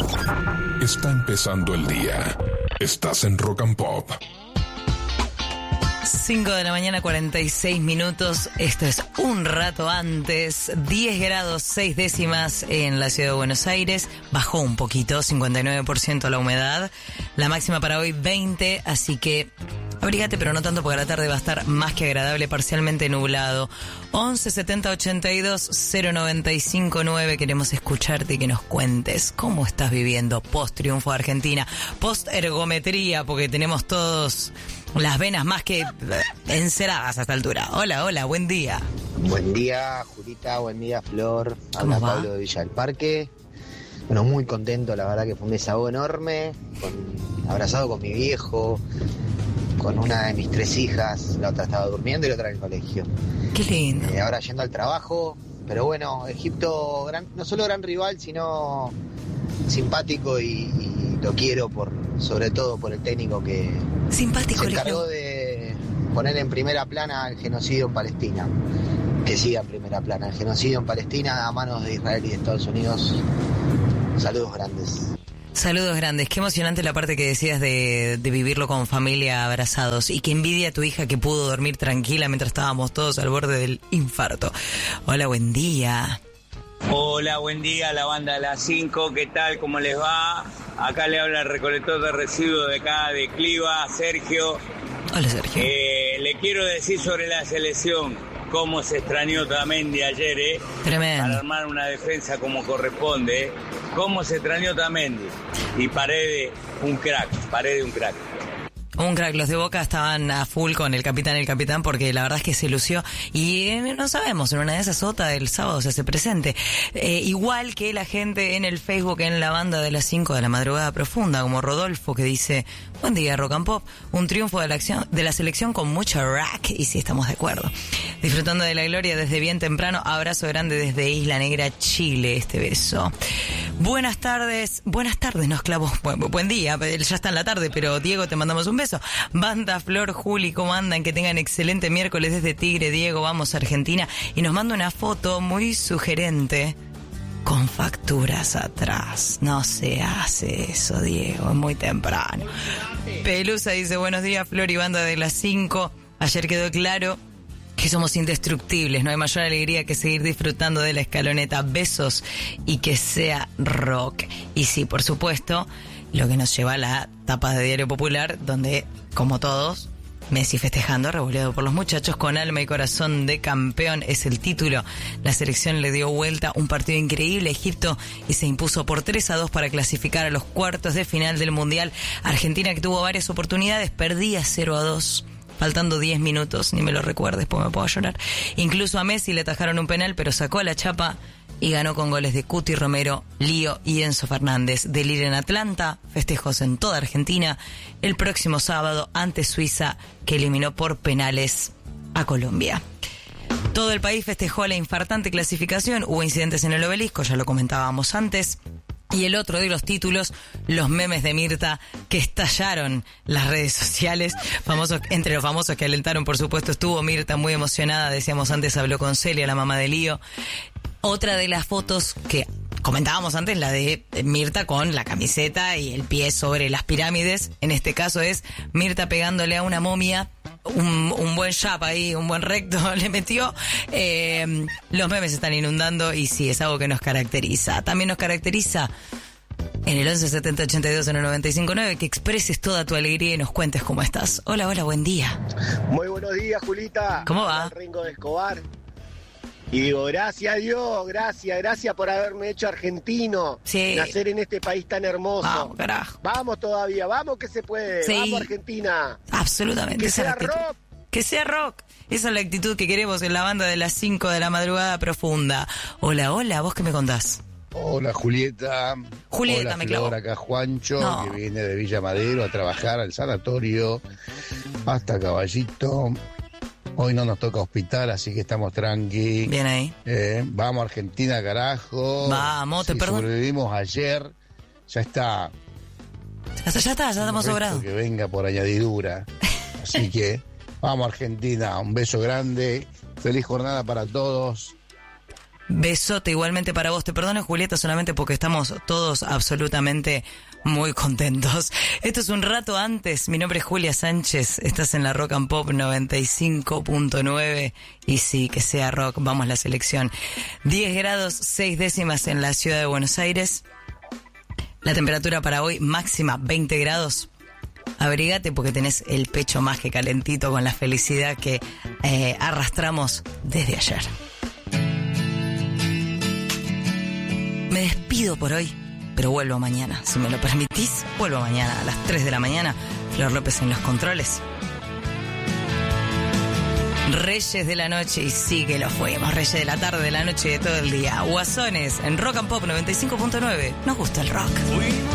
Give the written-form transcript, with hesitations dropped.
Está empezando el día. Estás en Rock and Pop. 5 de la mañana, 46 minutos. Esto es un rato antes. 10 grados 6 décimas en la ciudad de Buenos Aires. Bajó un poquito, 59% la humedad. La máxima para hoy 20, así que abrígate, pero no tanto porque a la tarde va a estar más que agradable, parcialmente nublado. 11 70 82 095 9. Queremos escucharte y que nos cuentes cómo estás viviendo post triunfo de Argentina, post ergometría, porque tenemos todos las venas más que enceradas a esta altura. Hola, hola, buen día. Buen día, Julita, buen día, Flor. Habla Pablo de Villa del Parque. Bueno, muy contento, la verdad que fue un desahogo enorme, abrazado con mi viejo, con una de mis 3 hijas, la otra estaba durmiendo y la otra en el colegio. Qué lindo. Ahora yendo al trabajo, pero bueno, Egipto, no solo gran rival, sino simpático y lo quiero sobre todo por el técnico que simpático, se encargó de poner en primera plana el genocidio en Palestina. Que siga en primera plana el genocidio en Palestina a manos de Israel y de Estados Unidos. Saludos grandes. Saludos grandes. Qué emocionante la parte que decías de vivirlo con familia abrazados. Y qué envidia a tu hija que pudo dormir tranquila mientras estábamos todos al borde del infarto. Hola, buen día. Hola, buen día, la banda de las 5, ¿qué tal? ¿Cómo les va? Acá le habla el recolector de residuos de acá de Cliva, Sergio. Hola, Sergio. Le quiero decir sobre la selección, cómo se extrañó Tamendi ayer, Tremendo. Para armar una defensa como corresponde, cómo se extrañó Tamendi. Y Paredes, un crack. Un crack, los de Boca estaban a full con el capitán, porque la verdad es que se lució y no sabemos, en una de esas Ota el sábado se hace presente. Igual que la gente en el Facebook, en la banda de las 5 de la madrugada profunda, como Rodolfo, que dice: buen día, Rock and Pop, un triunfo de la selección con mucha rack, y sí, estamos de acuerdo. Disfrutando de la gloria desde bien temprano, abrazo grande desde Isla Negra, Chile, este beso. Buenas tardes nos clavó, buen día, ya está en la tarde, pero Diego, te mandamos un beso. Banda, Flor, Juli, ¿cómo andan? Que tengan excelente miércoles desde Tigre. Diego, vamos a Argentina. Y nos manda una foto muy sugerente con facturas atrás. No se hace eso, Diego, es muy temprano. Pelusa dice: buenos días, Flor y banda de las 5. Ayer quedó claro que somos indestructibles, no hay mayor alegría que seguir disfrutando de la escaloneta. Besos y que sea rock. Y sí, por supuesto, lo que nos lleva a la tapa de Diario Popular, donde, como todos, Messi festejando, revoleado por los muchachos, con alma y corazón de campeón, es el título. La selección le dio vuelta, un partido increíble a Egipto y se impuso por 3-2 para clasificar a los cuartos de final del Mundial. Argentina, que tuvo varias oportunidades, perdía 0-2. Faltando 10 minutos, ni me lo recuerdes, pues me puedo llorar. Incluso a Messi le atajaron un penal, pero sacó la chapa y ganó con goles de Cuti Romero, Lío y Enzo Fernández. Delirio en Atlanta, festejos en toda Argentina. El próximo sábado ante Suiza, que eliminó por penales a Colombia. Todo el país festejó la infartante clasificación. Hubo incidentes en el Obelisco, ya lo comentábamos antes. Y el otro de los títulos, los memes de Mirta que estallaron las redes sociales. Entre los famosos que alentaron, por supuesto, estuvo Mirta muy emocionada. Decíamos antes, habló con Celia, la mamá de Lío. Otra de las fotos que comentábamos antes, la de Mirta con la camiseta y el pie sobre las pirámides. En este caso es Mirta pegándole a una momia. Un buen jab ahí, un buen recto le metió. Los memes están inundando y sí, es algo que nos caracteriza. También nos caracteriza en el 11 70 82 095 9 que expreses toda tu alegría y nos cuentes cómo estás. Hola, hola, buen día. Muy buenos días, Julita. ¿Cómo va? Ringo de Escobar. Y digo, gracias a Dios, gracias por haberme hecho argentino. Sí. Nacer en este país tan hermoso. Vamos, carajo. Vamos todavía, vamos que se puede. Sí. Vamos, Argentina. Absolutamente. Que sea rock. Que sea rock. Esa es la actitud que queremos en la banda de las 5 de la madrugada profunda. Hola, hola, ¿vos qué me contás? Hola, Julieta. Julieta, hola, me Flor, clavó. acá Juancho, No. que viene de Villa Madero a trabajar al sanatorio hasta Caballito. Hoy no nos toca hospital, así que estamos tranqui. Bien ahí. Vamos, Argentina, carajo. Vamos, te Si perdono. sobrevivimos ayer, ya está. Ya estamos sobrados. Que venga por añadidura. Así que, vamos, Argentina, un beso grande. Feliz jornada para todos. Besote igualmente para vos. Te perdono, Julieta, solamente porque estamos todos absolutamente muy contentos. Esto es Un Rato Antes. Mi nombre es Julia Sánchez. Estás en la Rock and Pop 95.9. Y sí, que sea rock. Vamos la selección. 10 grados 6 décimas en la ciudad de Buenos Aires. La temperatura para hoy máxima 20 grados. Abrigate porque tenés el pecho más que calentito con la felicidad que arrastramos desde ayer. Me despido por hoy, pero vuelvo mañana. Si me lo permitís, vuelvo mañana a las 3 de la mañana. Flor López en los controles. Reyes de la noche, y sí que lo fuimos. Reyes de la tarde, de la noche y de todo el día. Guasones en Rock and Pop 95.9. Nos gusta el rock.